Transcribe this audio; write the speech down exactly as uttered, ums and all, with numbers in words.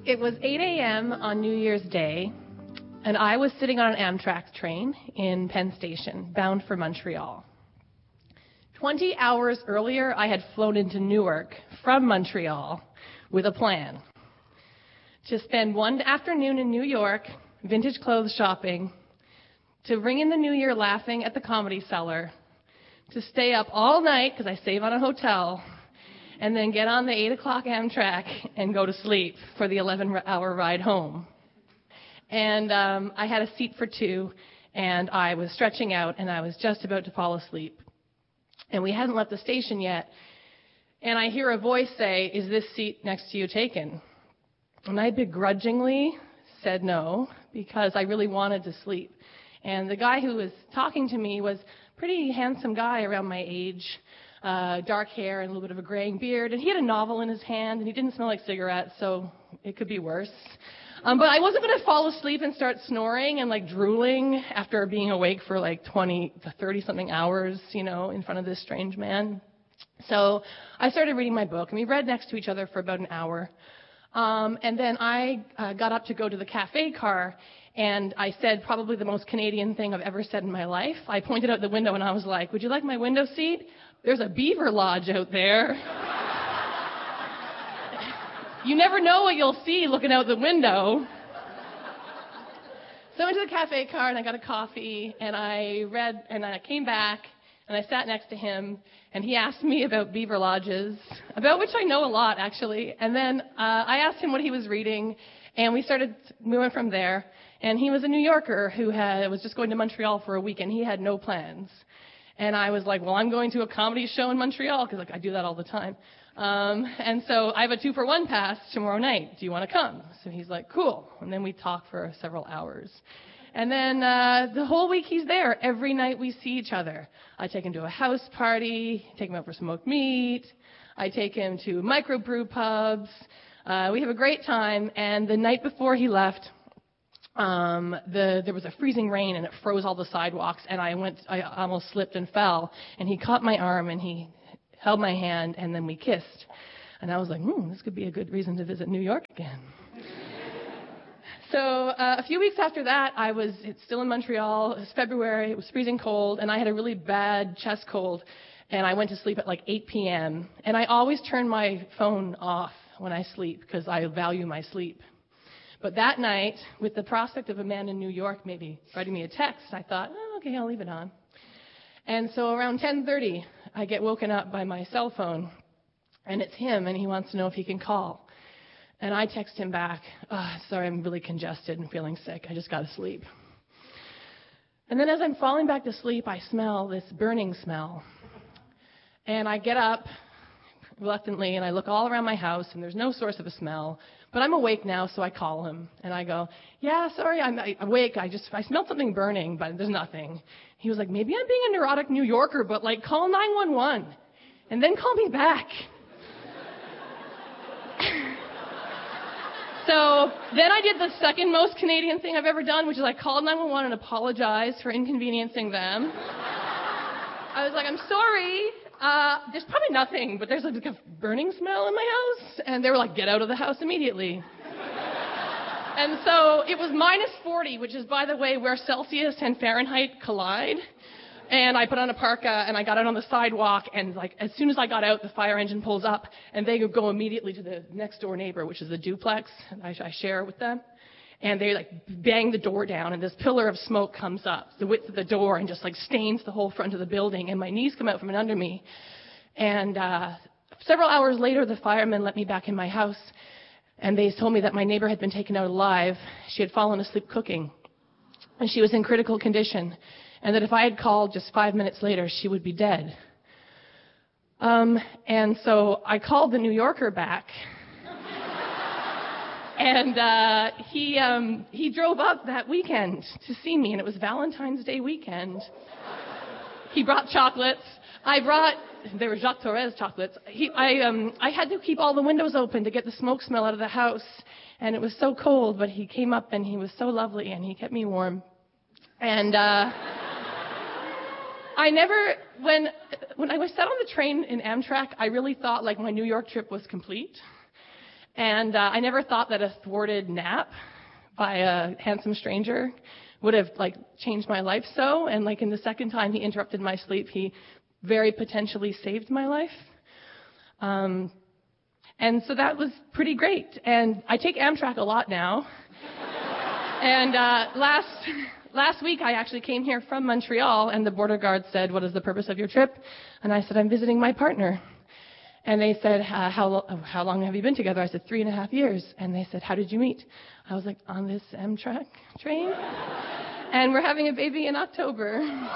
It was eight a.m. on New Year's Day, and I was sitting on an Amtrak train in Penn Station, bound for Montreal. Twenty hours earlier, I had flown into Newark from Montreal with a plan to spend one afternoon in New York, vintage clothes shopping, to ring in the new year laughing at the Comedy Cellar, to stay up all night, because I save on a hotel, and then get on the eight o'clock Amtrak and go to sleep for the eleven-hour ride home. And um, I had a seat for two, and I was stretching out, and I was just about to fall asleep. And we hadn't left the station yet, and I hear a voice say, "Is this seat next to you taken?" And I begrudgingly said no, because I really wanted to sleep. And the guy who was talking to me was a pretty handsome guy around my age, uh, dark hair and a little bit of a graying beard. And he had a novel in his hand, and he didn't smell like cigarettes, so it could be worse. Um, but I wasn't going to fall asleep and start snoring and, like, drooling after being awake for, like, twenty to thirty-something hours, you know, in front of this strange man. So I started reading my book, and we read next to each other for about an hour. Um, and then I uh, got up to go to the cafe car, and I said probably the most Canadian thing I've ever said in my life. I pointed out the window, and I was like, "Would you like my window seat? There's a beaver lodge out there." You never know what you'll see looking out the window. So I went to the cafe car, and I got a coffee, and I read, and I came back, and I sat next to him, and he asked me about beaver lodges, about which I know a lot, actually. And then uh, I asked him what he was reading, and we started moving from there. And he was a New Yorker who had, was just going to Montreal for a week, and he had no plans. And I was like, "Well, I'm going to a comedy show in Montreal," because, like, I do that all the time. Um, and so I have a two-for-one pass tomorrow night. Do you want to come? So he's like, "Cool." And then we talk for several hours. And then uh, the whole week he's there. Every night we see each other. I take him to a house party, take him out for smoked meat. I take him to microbrew pubs. Uh, we have a great time. And the night before he left, um, the, there was a freezing rain, and it froze all the sidewalks. And I went, I almost slipped and fell. And he caught my arm, and he held my hand, and then we kissed. And I was like, hmm, this could be a good reason to visit New York again. So uh, a few weeks after that, I was still in Montreal. It was February. It was freezing cold, and I had a really bad chest cold, and I went to sleep at like eight p.m. And I always turn my phone off when I sleep because I value my sleep. But that night, with the prospect of a man in New York maybe writing me a text, I thought, oh, okay, I'll leave it on. And so around ten thirty, I get woken up by my cell phone, and it's him, and he wants to know if he can call. And I text him back, oh, "Sorry, I'm really congested and feeling sick. I just got to sleep." And then as I'm falling back to sleep, I smell this burning smell. And I get up reluctantly, and I look all around my house, and there's no source of a smell. But I'm awake now, so I call him, and I go, "Yeah, sorry, I'm awake. I just, I smelled something burning, but there's nothing." He was like, "Maybe I'm being a neurotic New Yorker, but, like, call nine one one, and then call me back." So then I did the second most Canadian thing I've ever done, which is I called nine one one and apologized for inconveniencing them. I was like, "I'm sorry. Uh, there's probably nothing, but there's like a burning smell in my house." And they were like, "Get out of the house immediately." And so it was minus forty, which is, by the way, where Celsius and Fahrenheit collide. And I put on a parka, and I got out on the sidewalk, and like as soon as I got out, the fire engine pulls up, and they go immediately to the next door neighbor, which is the duplex I, I share with them. And they like bang the door down, and this pillar of smoke comes up the width of the door and just like stains the whole front of the building, and my knees come out from under me. And uh, several hours later, the firemen let me back in my house, and they told me that my neighbor had been taken out alive. She had fallen asleep cooking, and she was in critical condition, and that if I had called just five minutes later, she would be dead. Um, and so I called the New Yorker back, and uh, he um, he drove up that weekend to see me, and it was Valentine's Day weekend. He brought chocolates. I brought, they were Jacques Torres chocolates. He, I, um, I had to keep all the windows open to get the smoke smell out of the house, and it was so cold, but he came up, and he was so lovely, and he kept me warm. And uh, I never, when when I was sat on the train in Amtrak, I really thought like my New York trip was complete. And uh, I never thought that a thwarted nap by a handsome stranger would have like changed my life so. And like in the second time he interrupted my sleep, he very potentially saved my life. Um, and so that was pretty great. And I take Amtrak a lot now. and uh, last last week I actually came here from Montreal, and the border guard said, "What is the purpose of your trip?" And I said, "I'm visiting my partner." And they said, uh, how, how long have you been together? I said, three and a half years. And they said, how did you meet? I was like, on this Amtrak train. And we're having a baby in October.